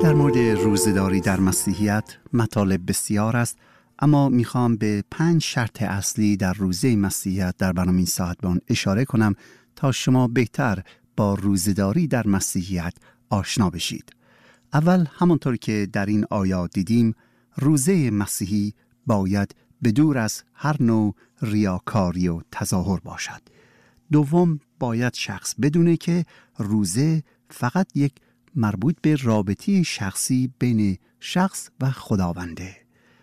در مورد روزه‌داری در مسیحیت مطالب بسیار است، اما میخوام به 5 شرط اصلی در روزه مسیحیت در برنامه این ساعت اشاره کنم تا شما بهتر با روزه‌داری در مسیحیت آشنا بشید. اول، همونطور که در این آیات دیدیم، روزه مسیحی باید بدور از هر نوع ریاکاری و تظاهر باشد. دوم، باید شخص بدونه که روزه فقط یک مربوط به رابطه شخصی بین شخص و خداونده.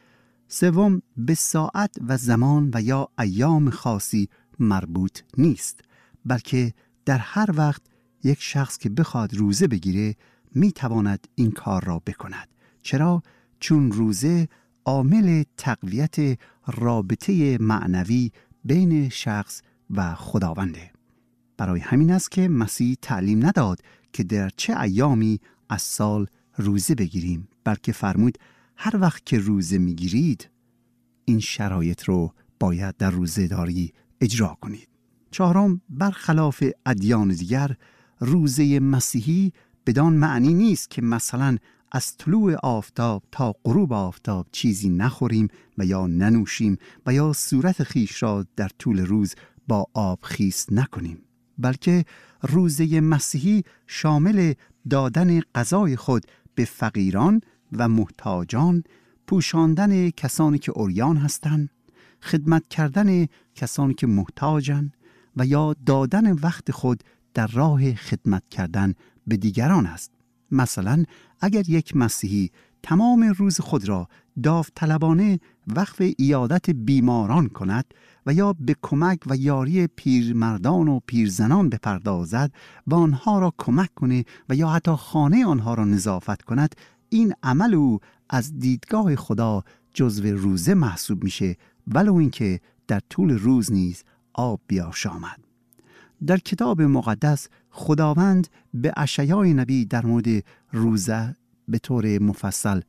سوم، به ساعت و زمان و یا ایام خاصی مربوط نیست، بلکه در هر وقت یک شخص که بخواد روزه بگیره میتواند این کار را بکند. چرا؟ چون روزه عامل تقویت رابطه معنوی بین شخص و خداونده. برای همین است که مسیح تعلیم نداد که در چه ایامی از سال روزه بگیریم، بلکه فرمود هر وقت که روزه میگیرید این شرایط رو باید در روزه داری اجرا کنید. چهارم، برخلاف ادیان دیگر، روزه مسیحی بدان معنی نیست که مثلا از طلوع آفتاب تا غروب آفتاب چیزی نخوریم و یا ننوشیم و یا صورت خیش را در طول روز با آب خیس نکنیم، بلکه روزه مسیحی شامل دادن غذای خود به فقیران و محتاجان، پوشاندن کسانی که عریان هستند، خدمت کردن کسانی که محتاجند و یا دادن وقت خود در راه خدمت کردن به دیگران است. مثلا اگر یک مسیحی تمام روز خود را داوطلبانه وقف عیادت بیماران کند و یا به کمک و یاری پیرمردان و پیرزنان بپردازد و آنها را کمک کنه و یا حتی خانه آنها را نظافت کند، این عمل او از دیدگاه خدا جزو روزه محسوب میشه، ولو اینکه در طول روز نیز آب بیاشامد. در کتاب مقدس خداوند به اشعیا نبی در مورد روزه به طور مفصل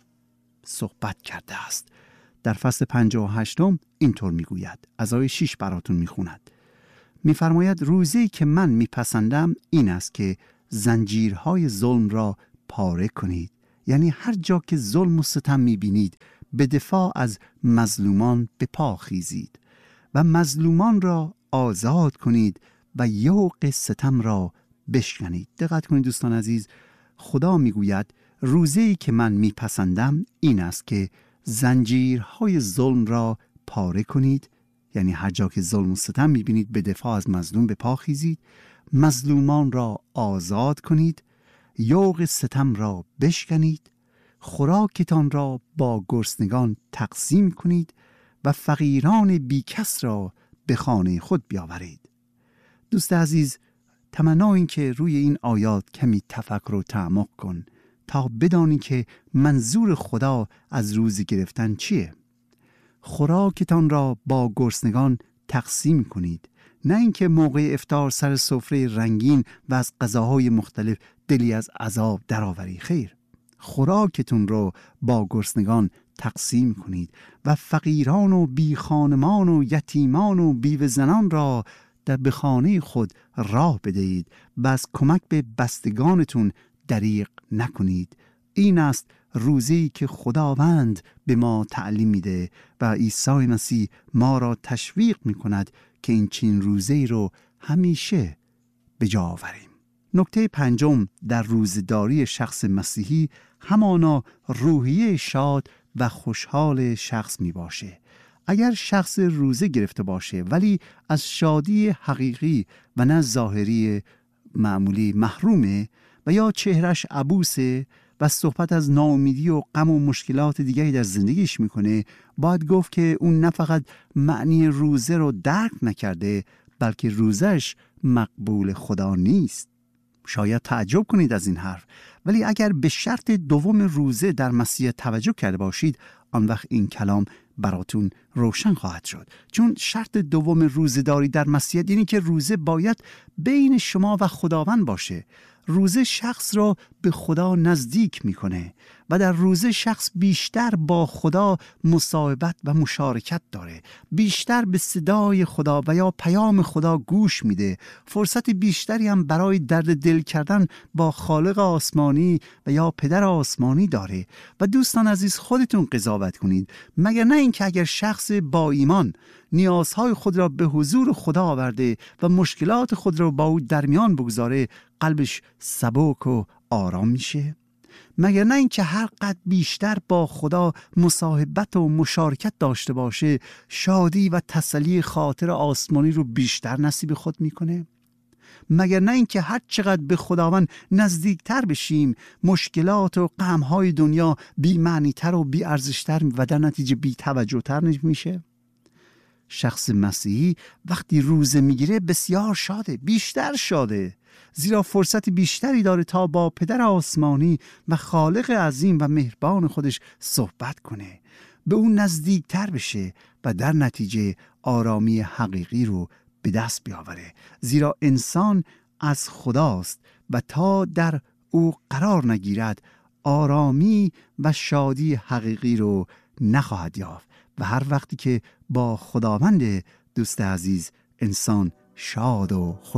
صحبت کرده است. در فصل 58 اینطور میگوید، از آیه 6 براتون میخوند. میفرماید روزه‌ای که من میپسندم این است که زنجیرهای ظلم را پاره کنید، یعنی هر جا که ظلم و ستم میبینید به دفاع از مظلومان به پا خیزید و مظلومان را آزاد کنید و یوغ ستم را بشکنید. دقت کنید دوستان عزیز، خدا میگوید روزه‌ای که من میپسندم این است که زنجیرهای ظلم را پاره کنید، یعنی هر جا که ظلم و ستم میبینید به دفاع از مظلوم به پا خیزید، مظلومان را آزاد کنید، یوغ ستم را بشکنید، خوراکتان را با گرسنگان تقسیم کنید و فقیران بیکس را به خانه خود بیاورید. دوست عزیز، تمنا این که روی این آیات کمی تفکر و تعمق کن تا بدانی که منظور خدا از روزه گرفتن چیه. خوراکتان را با گرسنگان تقسیم کنید، نه اینکه موقع افطار سر سفره رنگین و از غذاهای مختلف دلی از عذاب درآوری. خیر، خوراکتون رو با گرسنگان تقسیم کنید و فقیران و بی خانمان و یتیمان و بیوه زنان را به خانه خود راه بدهید و از کمک به بستگانتون دریغ نکنید. این است روزی که خداوند به ما تعلیم میده و عیسی مسیح ما را تشویق میکند که این چنین روزی رو همیشه به جا آوریم. نکته پنجم در روزه‌داری شخص مسیحی همانا روحیه شاد و خوشحال شخص می باشه. اگر شخص روزه گرفته باشه ولی از شادی حقیقی و نه ظاهری معمولی محرومه و یا چهرش عبوسه و صحبت از ناامیدی و غم و مشکلات دیگری در زندگیش میکنه، باید گفت که اون نه فقط معنی روزه رو درک نکرده، بلکه روزش مقبول خدا نیست. شاید تعجب کنید از این حرف، ولی اگر به شرط دوم روزه در مسیح توجه کرده باشید، آن وقت این کلام براتون روشن خواهد شد. چون شرط دوم روزه‌داری در مسیح اینه که روزه باید بین شما و خداوند باشه. روزه شخص را به خدا نزدیک میکنه و در روزه شخص بیشتر با خدا مصاحبت و مشارکت داره، بیشتر به صدای خدا و یا پیام خدا گوش میده، فرصت بیشتری هم برای درد دل کردن با خالق آسمانی و یا پدر آسمانی داره. و دوستان عزیز، خودتون قضاوت کنید، مگر نه اینکه اگر شخص با ایمان نیازهای خود را به حضور خدا آورده و مشکلات خود را با او در میان بگذاره، قلبش سبک و آرام میشه؟ مگر نه اینکه هر قدر بیشتر با خدا مصاحبت و مشارکت داشته باشه، شادی و تسلی خاطر آسمانی رو بیشتر نصیب خود میکنه؟ مگر نه اینکه هر چقدر به خداوند نزدیکتر بشیم، مشکلات و غمهای دنیا بی‌معنی‌تر و بی‌ارزش‌تر و در نتیجه بی‌توجه‌تر میشه؟ شخص مسیحی وقتی روزه میگیره بسیار شاده، بیشتر شاده، زیرا فرصت بیشتری داره تا با پدر آسمانی و خالق عظیم و مهربان خودش صحبت کنه، به اون نزدیکتر بشه و در نتیجه آرامی حقیقی رو به دست بیاوره، زیرا انسان از خداست و تا در او قرار نگیرد آرامی و شادی حقیقی رو نخواهد یافت. و هر وقتی که با خداوند دوست عزیز انسان شاد و خوش